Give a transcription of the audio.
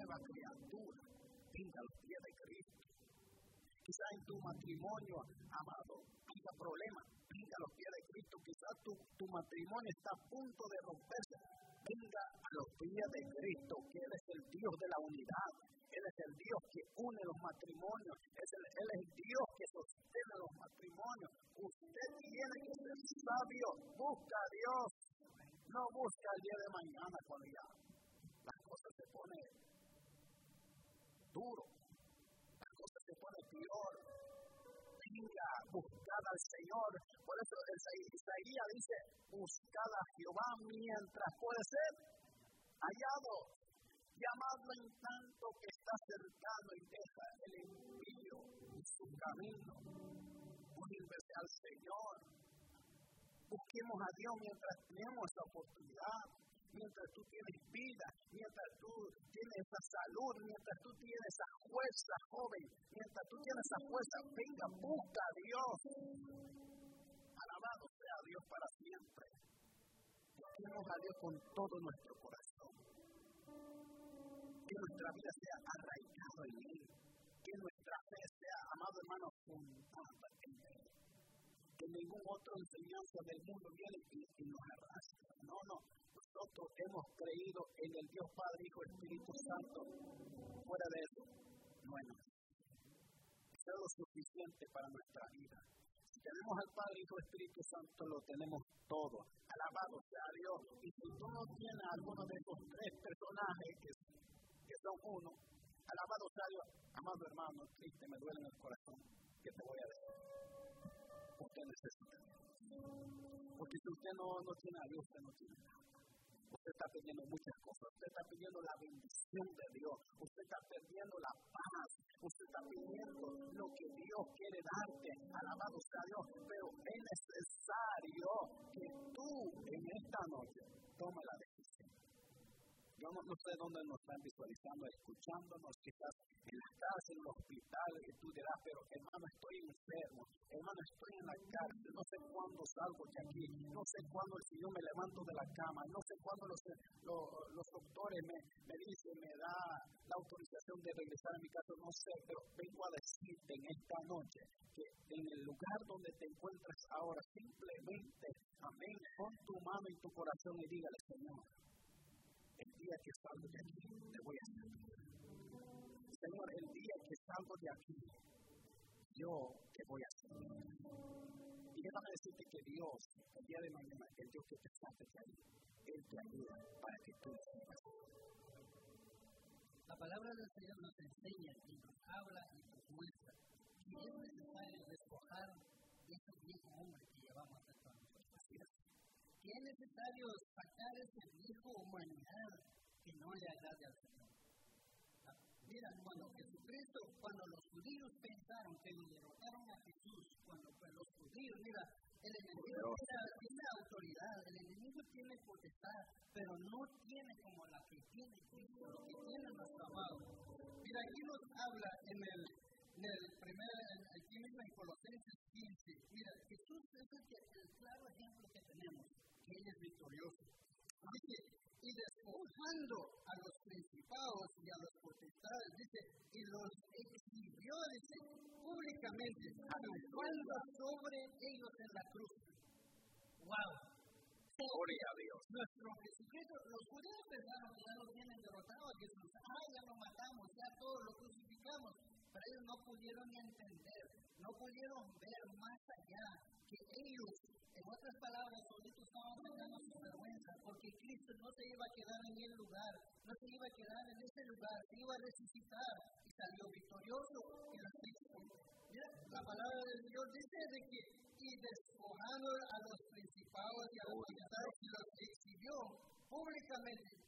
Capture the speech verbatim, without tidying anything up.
nueva criatura. Venga a los pies de Cristo. Quizás en tu matrimonio, amado, haya problemas. Venga a los pies de Cristo. Quizás tu, tu matrimonio está a punto de romperse. Venga a los pies de Cristo, que Él es el Dios de la unidad. Él es el Dios que une los matrimonios. Es el, Él es el Dios que sostiene los matrimonios. Usted tiene que ser sabio. Busca a Dios. No busca el día de mañana cuando ya las cosas se ponen duro. Las cosas se ponen peor. Venga, buscad al Señor. Por eso Isaías dice, buscad a Jehová mientras puede ser hallado. Llamadlo en tanto que está cercano y deja el envío en su camino. Únanse al Señor. Busquemos a Dios mientras tenemos esa oportunidad. Mientras tú tienes vida, mientras tú tienes esa salud, mientras tú tienes esa fuerza, joven, mientras tú tienes esa fuerza, venga, busca a Dios. Alabado sea Dios para siempre. Busquemos a Dios con todo nuestro corazón. Que nuestra vida sea arraigada en Él. Que nuestra fe sea, amado hermano, fundada en Él. Que ningún otro enseñanza del mundo viene y, y nos arrastra. No, no. Nosotros hemos creído en el Dios Padre, Hijo, Espíritu Santo. Fuera de eso, no hay nada. Eso es lo suficiente para nuestra vida. Si tenemos al Padre, Hijo, Espíritu Santo, lo tenemos todo. Alabado sea Dios. Y si tú no tienes alguno de esos tres personajes que, que son uno, alabado sea Dios. Amado hermano, triste, me duele en el corazón. ¿Qué te voy a decir? Usted necesita Dios. Porque si usted no, no tiene a Dios, usted no tiene nada. Usted está pidiendo muchas cosas. Usted está pidiendo la bendición de Dios. Usted está pidiendo la paz. Usted está pidiendo lo que Dios quiere darte. Alabado sea Dios. Pero es necesario que tú en esta noche tomes la decisión. Yo no, no sé dónde nos están visualizando, escuchándonos, quizás en la casa, en el hospital, y tú dirás, pero hermano, estoy enfermo, hermano, estoy en la cárcel, no sé cuándo salgo de aquí, no sé cuándo el Señor me levanto de la cama, no sé cuándo los, los, los doctores me, me dicen, me da la autorización de regresar a mi casa, no sé, pero vengo a decirte en esta noche que en el lugar donde te encuentras ahora, simplemente, amén, pon tu mano en tu corazón y dígale, Señor, el día que salgo de aquí, te voy a servir. Señor, el día que salgo de aquí, yo te voy a servir. Y déjame decirte que Dios, el día de mañana, el Dios que te saque de ahí, Él te ayuda para que tú sigas. La palabra del Señor nos enseña y nos habla y nos muestra que es necesario despojar ese viejo hombre que llevamos dentro de nosotros. Que es necesario sacar ese viejo humanidad que no le agrade al Señor. Mira, cuando Jesucristo, cuando los judíos pensaron que le derrotaron a Jesús, cuando pues, los judíos, mira, el enemigo tiene, tiene autoridad, el enemigo tiene potestad, pero no tiene como la que tiene Cristo, lo que tiene nuestro amado. Mira, aquí nos habla en el, en el primer, aquí mismo en Colosenses quince, mira, Jesús es el, que, el claro ejemplo que tenemos, que Él es victorioso. Dice, y despojando a los principados y a los potestades, dice, y los exhibió, dice, públicamente, triunfando sobre ellos en la cruz. ¡Wow! Gloria a Dios. Nuestro Jesucristo, los judíos pensaron que ya lo tienen derrotado a Jesús. Ah, ya lo matamos, ya todos lo crucificamos. Pero ellos no pudieron entender, no pudieron ver más allá que ellos, en otras palabras, solitos estaban sacando su vergüenza, porque Cristo no se iba a quedar en el lugar, no se iba a quedar en ese lugar, se iba a resucitar y salió victorioso en la cruz. Mira, la palabra del Dios dice de que y despojando a los principados y a los potestades y los exhibió públicamente,